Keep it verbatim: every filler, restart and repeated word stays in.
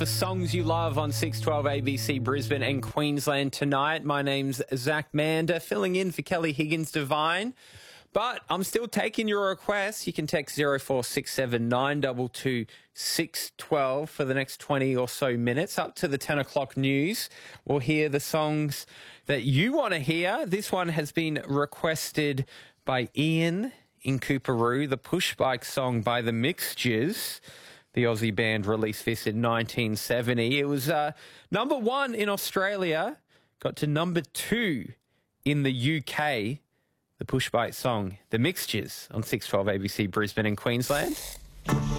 The songs you love on six twelve A B C Brisbane and Queensland tonight. My name's Zach Mander, filling in for Kelly Higgins Devine. But I'm still taking your requests. You can text zero four six seven nine two two six one two for the next twenty or so minutes. Up to the ten o'clock news, we'll hear the songs that you want to hear. This one has been requested by Ian in Cooperoo, the Push Bike song by The Mixtures. The Aussie band released this in nineteen seventy. It was uh, number one in Australia, got to number two in the U K. The Push Bike song, The Mixtures, on six twelve A B C Brisbane and Queensland.